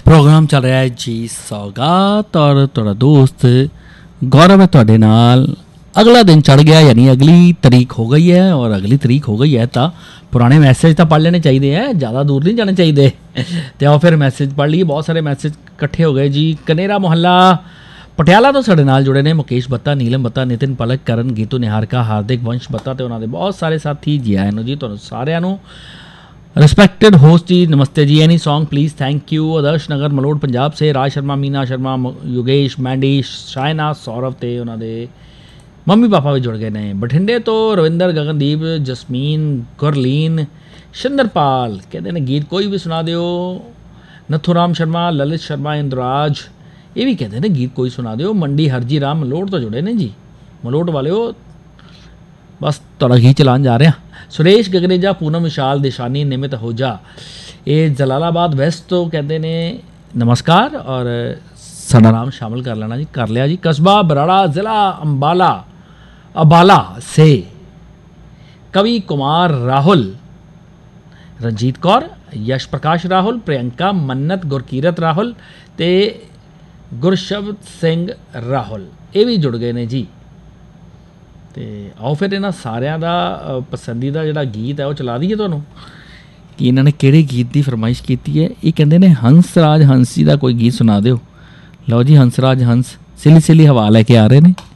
Programme चल रहा है जी सौगात और थोड़ा दोस्त गौरव है थोड़े नाल। अगला दिन चढ़ गया यानी अगली तारीख हो गई है और अगली तारीख हो गई है तो पुराने मैसेज तो पढ़ लेने चाहिए हैं, ज़्यादा दूर नहीं जाने चाहिए। तो आओ फिर मैसेज पढ़ लिए। बहुत सारे मैसेज इकट्ठे हो गए जी। कनेरा मोहल्ला पटियाला तो साढ़े नाल जुड़े ने मुकेश बत्ता, नीलम बत्ता, नितिन पलक, करण, गीतू निहारका, हार्दिक, वंश बत्ता तो उन्होंने बहुत सारे साथी जी आए जी। तो सारिਆਂ रिस्पैक्टेड होस्ट जी नमस्ते जी। Any song please thank you. Adarsh Nagar मलोड़ Punjab से राज शर्मा, मीना शर्मा, योगेश, मैंडीश, शायना, सौरभ ते उन्होंने मम्मी पापा भी जुड़ गए ने। बठिंडे तो रविंदर, गगनदीप, जसमीन, गुरलीन, शिंदरपाल कहते हैं गीत कोई भी सुना दो। नथुराम शर्मा, ललित शर्मा, इंद्राज ये भी कहते हैं गीत कोई सुना दो। मंडी हरजी राम मलोट तो जुड़े ने जी। मलोट वाले हो बस थोड़ा गीत चलान जा रहे हैं। सुरेश गगरेजा, पूनम विशाल, दिशानी, निमित होजा ये जलालाबाद वेस्ट तो कहते ने नमस्कार और साडा नाम शामिल कर लेना जी। कर लिया जी। कस्बा बराड़ा ज़िला अम्बाला से कवि कुमार राहुल, रंजीत कौर, यश प्रकाश राहुल, प्रियंका, मन्नत, गुरकीरत राहुल ते गुरशब्द सिंह राहुल ये भी जुड़ गए ने जी। तो आओ फिर इन्होंने सारिਆਂ ਦਾ पसंदीदा ਜਿਹੜਾ गीत है वो चला दीए ਤੁਹਾਨੂੰ कि इन्होंने ਕਿਹੜੇ गीत की फरमाइश की है। ये कहते हैं हंसराज हंस जी का कोई गीत सुना दो। लो जी हंसराज हंस सिली सिली हवा लैके आ रहे हैं।